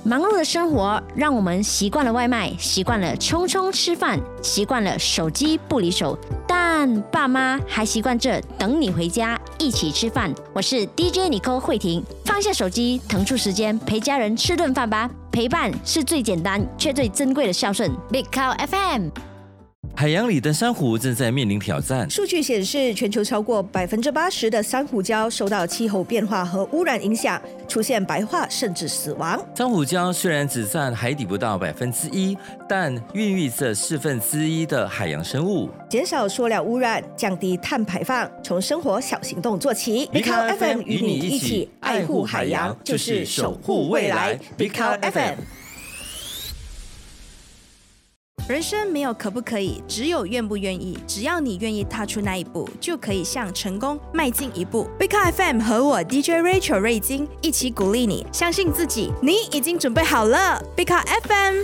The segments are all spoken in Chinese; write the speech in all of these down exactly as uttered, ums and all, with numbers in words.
忙碌的生活让我们习惯了外卖，习惯了匆匆吃饭，习惯了手机不离手，但爸妈还习惯着等你回家一起吃饭。我是 D J Nicole 慧婷，放下手机，腾出时间陪家人吃顿饭吧。陪伴是最简单却最珍贵的孝顺。Big Cow F M。 海洋里的珊瑚正在面临挑战。 数据显示，全球超过百分之八十的珊瑚礁受到气候变化和污染影响，出现白化甚至死亡。 珊瑚礁虽然只占海底不到百分之一，但孕育着四分之一的海洋生物。 减少塑料污染，降低碳排放，从生活小行动做起。Big Cow F M 与你一起爱护海洋，就是守护未来。Big Cow F M。 人生没有可不可以，只有愿不愿意。只要你愿意踏出那一步，就可以向成功迈进一步。Big Cow F M 和我 D J Rachel 瑞金一起鼓励你，相信自己，你已经准备好了。Big Cow F M。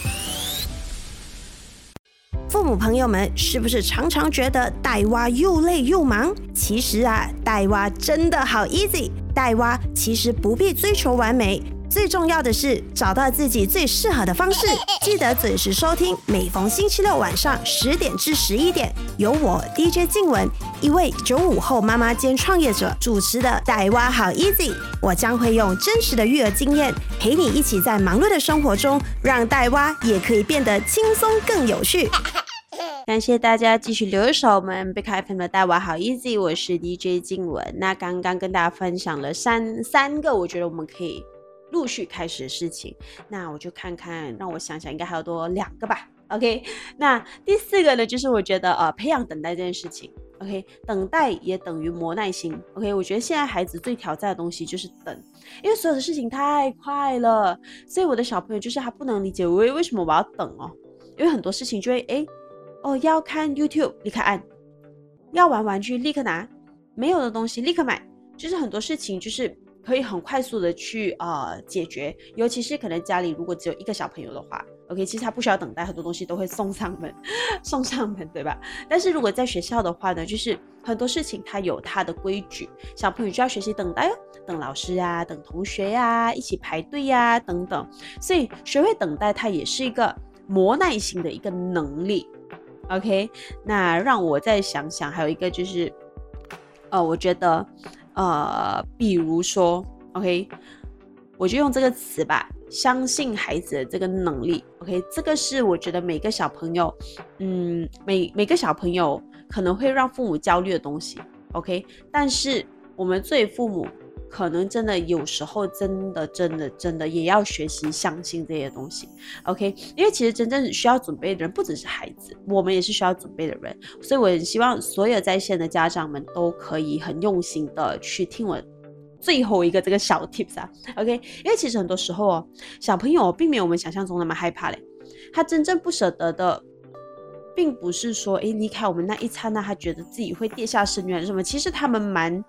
父母朋友们是不是常常觉得带娃又累又忙？其实啊，带娃真的好 easy。带娃其实不必追求完美。最重要的是找到自己最适合的方式，记得准时收听，每逢星期六晚上十点至十一点，由我 D J 静雯，一位九五后妈妈兼创业者主持的带娃好 easy。我将会用真实的育儿经验，陪你一起在忙碌的生活中，让带娃也可以变得轻松更有趣。感谢大家继续留守我们 Big Cow F M 的带娃好 easy， 我是 D J 静雯。那刚刚跟大家分享了三三个，我觉得我们可以陆续开始的事情，那我就看看，让我想想，应该还有多两个吧。OK， 那第四个呢，就是我觉得呃，培养等待这件事情。OK， 等待也等于磨耐心。OK， 我觉得现在孩子最挑战的东西就是等，因为所有的事情太快了，所以我的小朋友就是他不能理解为为什么我要等哦，因为很多事情就会哎哦要看 YouTube 立刻按，要玩玩具立刻拿，没有的东西立刻买，就是很多事情就是可以很快速的去呃解决，尤其是可能家里如果只有一个小朋友的话 ，OK， 其实他不需要等待，很多东西都会送上门，送上门，对吧？但是如果在学校的话呢，就是很多事情它有它的规矩，小朋友就要学习等待哦，等老师啊，等同学啊，一起排队呀、啊、等等，所以学会等待它也是一个磨耐心的一个能力 ，OK， 那让我再想想，还有一个就是，呃，我觉得。呃，比如说 ，OK， 我就用这个词吧，相信孩子的这个能力 ，OK， 这个是我觉得每个小朋友，嗯，每每个小朋友可能会让父母焦虑的东西 ，OK， 但是我们作为父母，可能真的有时候真的真的真的也要学习相信这些东西 ，OK， 因为其实真正需要准备的人不只是孩子，我们也是需要准备的人，所以我很希望所有在线的家长们都可以很用心的去听我最后一个这个小 tips 啊 ，OK， 因为其实很多时候哦，小朋友并没有我们想象中那么害怕嘞，他真正不舍得的并不是说诶离开我们那一刹那他觉得自己会跌下深渊什么，其实他们蛮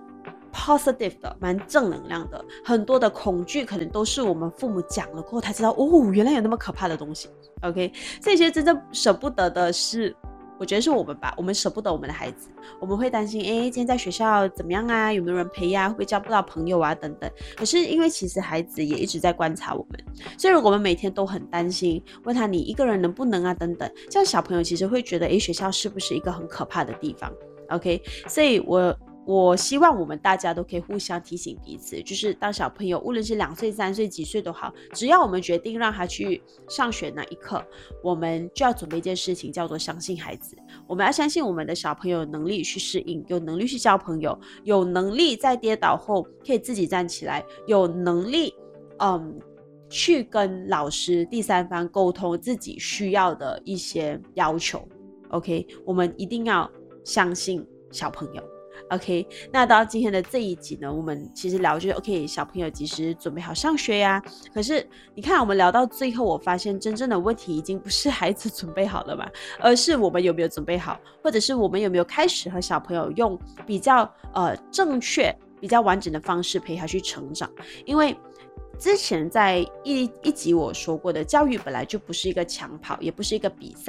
positive 的，蛮正能量的，很多的恐惧可能都是我们父母讲了过后才知道哦，原来有那么可怕的东西 OK， 所以其实真正舍不得的是我觉得是我们吧，我们舍不得我们的孩子，我们会担心诶今天在学校怎么样啊，有没有人陪啊，会不会交不到朋友啊等等，可是因为其实孩子也一直在观察我们，所以如果我们每天都很担心，问他你一个人能不能啊等等，这样小朋友其实会觉得诶学校是不是一个很可怕的地方 OK， 所以我我希望我们大家都可以互相提醒彼此，就是当小朋友无论是两岁三岁几岁都好，只要我们决定让他去上学那一刻，我们就要准备一件事情叫做相信孩子，我们要相信我们的小朋友有能力去适应，有能力去交朋友，有能力在跌倒后可以自己站起来，有能力嗯去跟老师第三方沟通自己需要的一些要求 OK， 我们一定要相信小朋友OK， 那到今天的这一集呢，我们其实聊就是 OK， 小朋友及时准备好上学呀。可是你看，我们聊到最后，我发现真正的问题已经不是孩子准备好了嘛，而是我们有没有准备好，或者是我们有没有开始和小朋友用比较呃正确、比较完整的方式陪他去成长。因为之前在一一集我说过的，教育本来就不是一个抢跑，也不是一个比赛。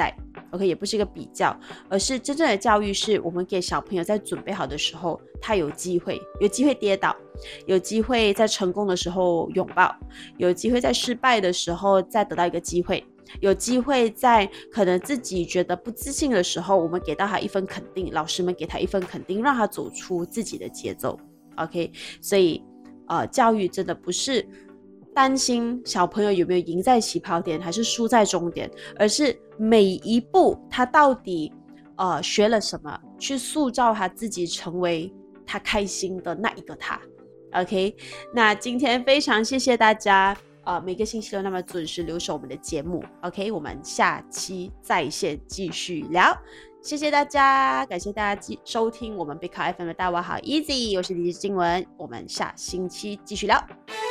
OK， 也不是一个比较，而是真正的教育是我们给小朋友在准备好的时候，他有机会，有机会跌倒，有机会在成功的时候拥抱，有机会在失败的时候再得到一个机会，有机会在可能自己觉得不自信的时候，我们给到他一份肯定，老师们给他一份肯定，让他走出自己的节奏。 OK， 所以呃，教育真的不是担心小朋友有没有赢在起跑点还是输在终点，而是每一步他到底呃学了什么，去塑造他自己成为他开心的那一个他。 OK， 那今天非常谢谢大家呃每个星期六那么准时留守我们的节目。 OK， 我们下期在线继续聊，谢谢大家，感谢大家收听我们 Big Car F M 的大娃好 Easy， 我是李静雯，我们下星期继续聊。